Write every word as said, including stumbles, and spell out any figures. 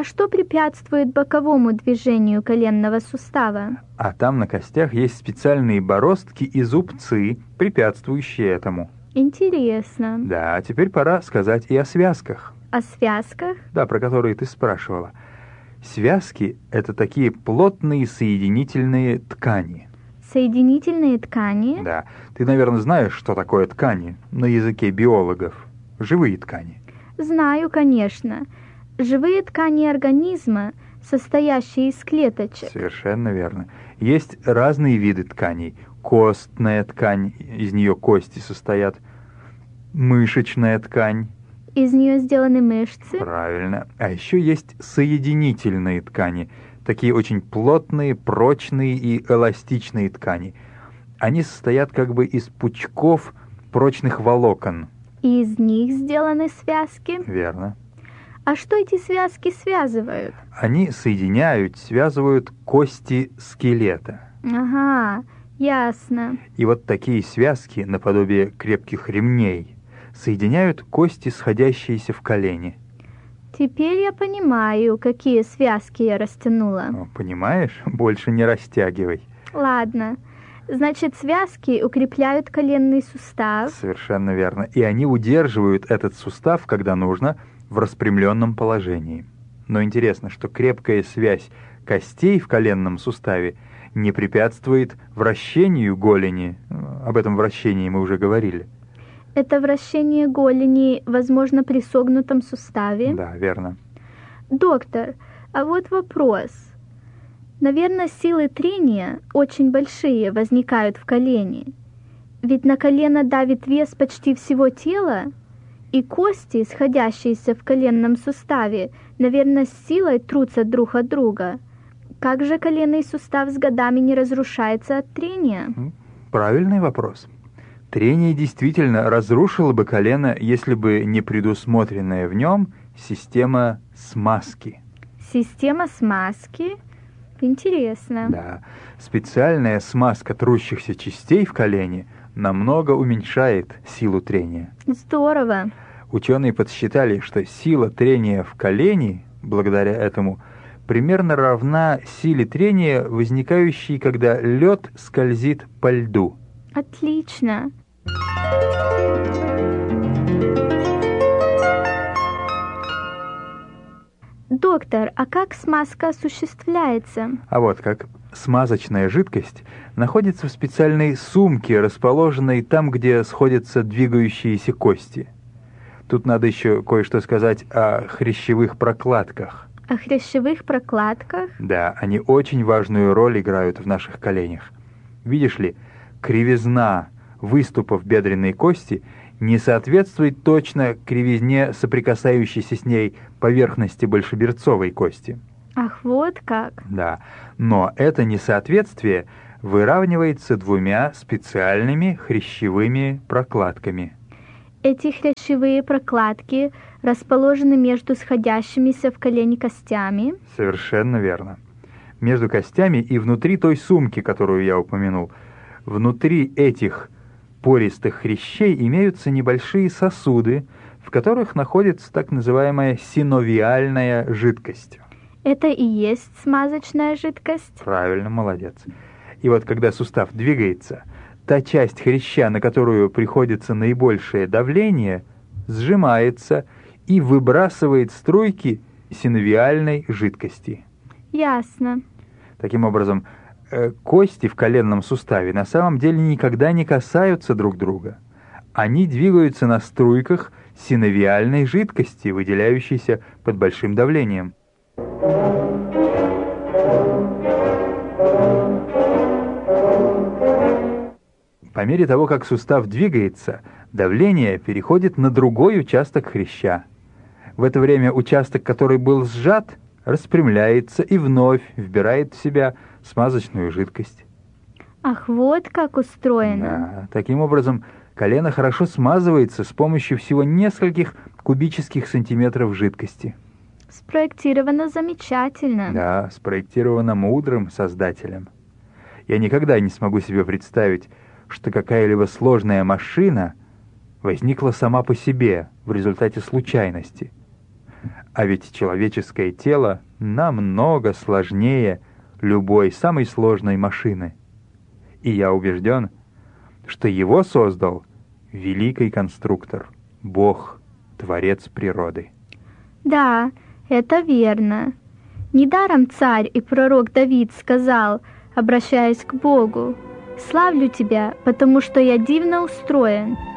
А что препятствует боковому движению коленного сустава? А там на костях есть специальные бороздки и зубцы, препятствующие этому. Интересно. Да, а теперь пора сказать и о связках. О связках? Да, про которые ты спрашивала. Связки — это такие плотные соединительные ткани. Соединительные ткани? Да. Ты, наверное, знаешь, что такое ткани на языке биологов. Живые ткани. Знаю, конечно. Живые ткани организма, состоящие из клеточек. Совершенно верно. Есть разные виды тканей. Костная ткань, из нее кости состоят. Мышечная ткань. Из нее сделаны мышцы? Правильно. А еще есть соединительные ткани. Такие очень плотные, прочные и эластичные ткани. Они состоят как бы из пучков прочных волокон. И из них сделаны связки? Верно. А что эти связки связывают? Они соединяют, связывают кости скелета. Ага, ясно. И вот такие связки, наподобие крепких ремней, соединяют кости, сходящиеся в колени. Теперь я понимаю, какие связки я растянула. Ну, понимаешь? Больше не растягивай. Ладно. Значит, связки укрепляют коленный сустав. Совершенно верно. И они удерживают этот сустав, когда нужно, в распрямленном положении. Но интересно, что крепкая связь костей в коленном суставе не препятствует вращению голени. Об этом вращении мы уже говорили. Это вращение голени возможно при согнутом суставе? Да, верно. Доктор, а вот вопрос. Наверное, силы трения очень большие возникают в колене. Ведь на колено давит вес почти всего тела, и кости, сходящиеся в коленном суставе, наверное, с силой трутся друг от друга. Как же коленный сустав с годами не разрушается от трения? Правильный вопрос. Трение действительно разрушило бы колено, если бы не предусмотренная в нем система смазки. Система смазки? Интересно. Да. Специальная смазка трущихся частей в колене намного уменьшает силу трения. Здорово. Ученые подсчитали, что сила трения в колене, благодаря этому, примерно равна силе трения, возникающей, когда лед скользит по льду. Отлично. Доктор, а как смазка осуществляется? А вот как. Смазочная жидкость находится в специальной сумке, расположенной там, где сходятся двигающиеся кости. Тут надо еще кое-что сказать о хрящевых прокладках. О хрящевых прокладках? Да, они очень важную роль играют в наших коленях. Видишь ли, кривизна выступов бедренной кости не соответствует точно кривизне соприкасающейся с ней поверхности большеберцовой кости. Ах, вот как. Да, но это несоответствие выравнивается двумя специальными хрящевыми прокладками. Эти хрящевые прокладки расположены между сходящимися в колени костями? Совершенно верно. Между костями и внутри той сумки, которую я упомянул. Внутри этих пористых хрящей имеются небольшие сосуды, в которых находится так называемая синовиальная жидкость. Это и есть смазочная жидкость? Правильно, молодец. И вот когда сустав двигается, та часть хряща, на которую приходится наибольшее давление, сжимается и выбрасывает струйки синовиальной жидкости. Ясно. Таким образом, э, кости в коленном суставе на самом деле никогда не касаются друг друга. Они двигаются на струйках синовиальной жидкости, выделяющейся под большим давлением. По мере того, как сустав двигается, давление переходит на другой участок хряща. В это время участок, который был сжат, распрямляется и вновь вбирает в себя смазочную жидкость. Ах, вот как устроено. Да, таким образом, колено хорошо смазывается с помощью всего нескольких кубических сантиметров жидкости. Спроектировано замечательно. Да, спроектировано мудрым создателем. Я никогда не смогу себе представить, что какая-либо сложная машина возникла сама по себе в результате случайности. А ведь человеческое тело намного сложнее любой самой сложной машины. И я убежден, что его создал великий конструктор, Бог, Творец природы. Да, это верно. Недаром царь и пророк Давид сказал, обращаясь к Богу: «Славлю Тебя, потому что я дивно устроен,